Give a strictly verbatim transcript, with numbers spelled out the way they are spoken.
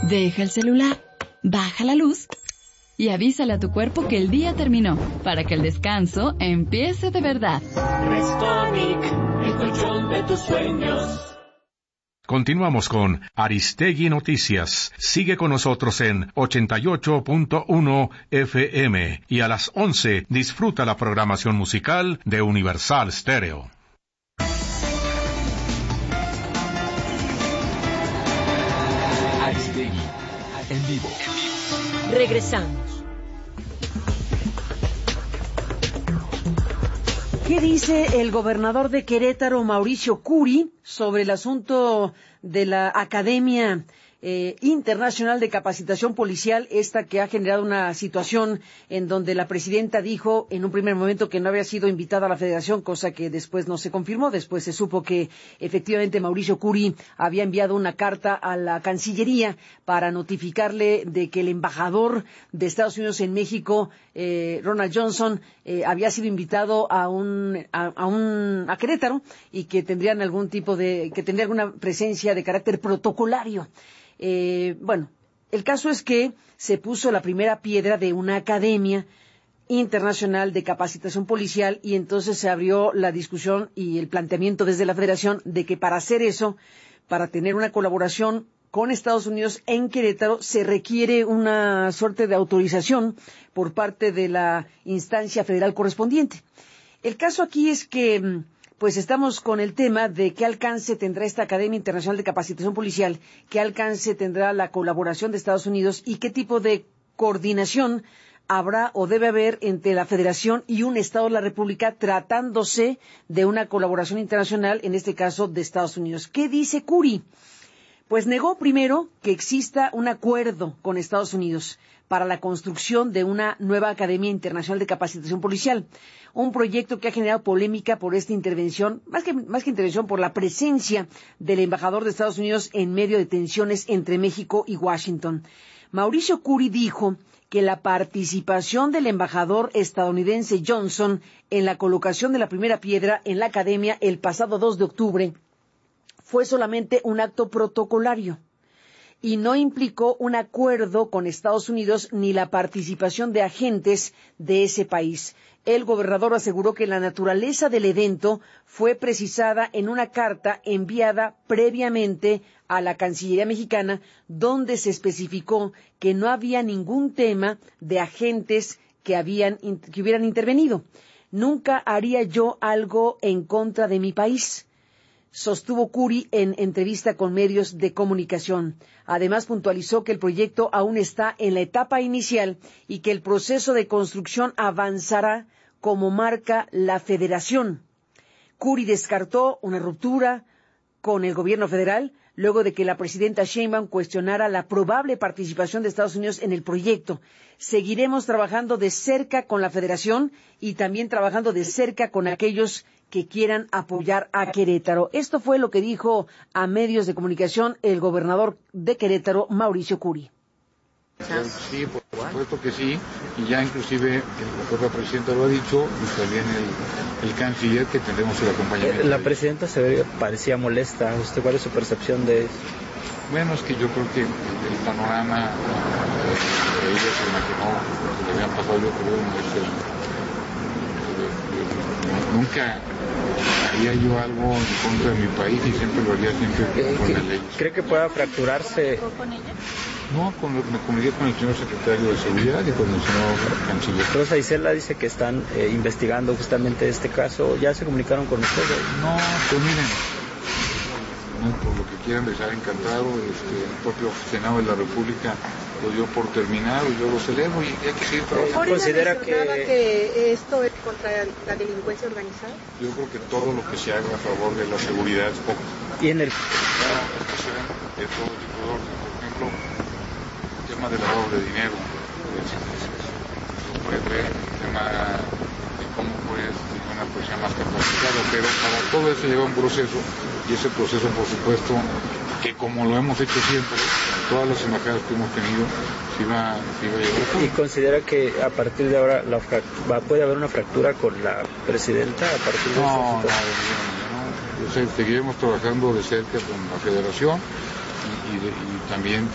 Deja el celular, baja la luz y avísale a tu cuerpo que el día terminó, para que el descanso empiece de verdad. Restonic, el colchón de tus sueños. Continuamos con Aristegui Noticias. Sigue con nosotros en ochenta y ocho punto uno F M y a las once disfruta la programación musical de Universal Stereo. Aristegui, en vivo. Regresamos. ¿Qué dice el gobernador de Querétaro, Mauricio Curi, sobre el asunto de la Academia eh, Internacional de Capacitación Policial, esta que ha generado una situación en donde la presidenta dijo en un primer momento que no había sido invitada a la federación, cosa que después no se confirmó? Después se supo que efectivamente Mauricio Curi había enviado una carta a la Cancillería para notificarle de que el embajador de Estados Unidos en México, eh, Ronald Johnson, eh, había sido invitado a un a, a un a Querétaro y que tendrían algún tipo de que tendría alguna presencia de carácter protocolario. Eh, bueno, el caso es que se puso la primera piedra de una academia internacional de capacitación policial y entonces se abrió la discusión y el planteamiento desde la Federación de que para hacer eso, para tener una colaboración con Estados Unidos en Querétaro, se requiere una suerte de autorización por parte de la instancia federal correspondiente. El caso aquí es que pues estamos con el tema de qué alcance tendrá esta Academia Internacional de Capacitación Policial, qué alcance tendrá la colaboración de Estados Unidos y qué tipo de coordinación habrá o debe haber entre la Federación y un Estado de la República tratándose de una colaboración internacional, en este caso de Estados Unidos. ¿Qué dice Curi? Pues negó primero que exista un acuerdo con Estados Unidos para la construcción de una nueva Academia Internacional de Capacitación Policial, un proyecto que ha generado polémica por esta intervención, más que, más que intervención, por la presencia del embajador de Estados Unidos en medio de tensiones entre México y Washington. Mauricio Curi dijo que la participación del embajador estadounidense Johnson en la colocación de la primera piedra en la Academia el pasado dos de octubre fue solamente un acto protocolario y no implicó un acuerdo con Estados Unidos ni la participación de agentes de ese país. El gobernador aseguró que la naturaleza del evento fue precisada en una carta enviada previamente a la Cancillería mexicana, donde se especificó que no había ningún tema de agentes que habían que hubieran intervenido. Nunca haría yo algo en contra de mi país, sostuvo Curi en entrevista con medios de comunicación. Además, puntualizó que el proyecto aún está en la etapa inicial y que el proceso de construcción avanzará como marca la Federación. Curi descartó una ruptura con el gobierno federal luego de que la presidenta Sheinbaum cuestionara la probable participación de Estados Unidos en el proyecto. Seguiremos trabajando de cerca con la Federación y también trabajando de cerca con aquellos que quieran apoyar a Querétaro. Esto fue lo que dijo a medios de comunicación el gobernador de Querétaro, Mauricio Curi. Sí, por supuesto que sí, y ya inclusive la propia presidenta lo ha dicho, y también el, el canciller, que tendremos el acompañamiento. La presidenta se veía, parecía molesta. ¿Usted cuál es su percepción de eso? Bueno, es que yo creo que el panorama que ella se imaginó que le habían pasado, yo creo, es el, nunca haría yo algo en contra de mi país y siempre lo haría siempre con la ley. ¿Cree que pueda fracturarse? ¿Con ella? No, con, me comuniqué con el señor secretario de Seguridad y con el señor canciller. Rosa Isela dice que están eh, investigando justamente este caso. ¿Ya se comunicaron con ustedes? No, pues miren, no, por lo que quieran les ha encantado. Este, el propio Senado de la República lo dio por terminado, yo lo celebro y hay que seguir trabajando. ¿Considera que... que esto es contra la delincuencia organizada? Yo creo que todo lo que se haga a favor de la seguridad es poco. ¿Y en el...? Claro, es que se ven de todo tipo de orden. Por ejemplo, el tema del lavado de dinero, se puede ver el tema de cómo puedes tener una persona más capacitada, pero para todo eso lleva un proceso, y ese proceso, por supuesto, que como lo hemos hecho siempre, todas las embajadas que hemos tenido, se iba, se iba a llevar a cabo. ¿Y considera que a partir de ahora la va, puede haber una fractura con la presidenta a partir de no, esta situación? No, no, no. O sea, seguiremos trabajando de cerca con la Federación y, y, de, y también